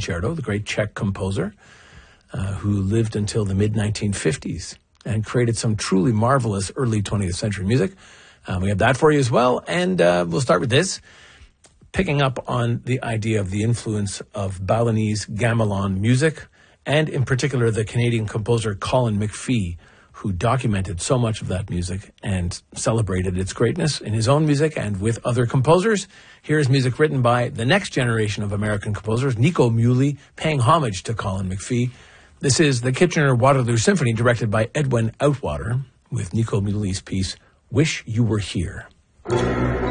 Concerto, the great Czech composer who lived until the mid-1950s and created some truly marvelous early 20th century music. We have that for you as well, and we'll start with this, picking up on the idea of the influence of Balinese gamelan music, and in particular the Canadian composer Colin McPhee, who documented so much of that music and celebrated its greatness in his own music and with other composers. Here's music written by the next generation of American composers, Nico Muhly, paying homage to Colin McPhee. This is the Kitchener-Waterloo Symphony, directed by Edwin Outwater, with Nico Muhly's piece, Wish You Were Here.